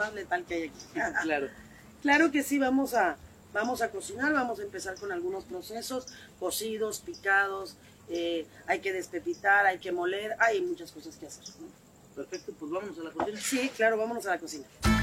más letal que hay aquí. Claro. Claro que sí, vamos a cocinar, vamos a empezar con algunos procesos, cocidos, picados, hay que despepitar, hay que moler, hay muchas cosas que hacer, ¿no? Perfecto, pues vámonos a la cocina. Sí, claro, vámonos a la cocina.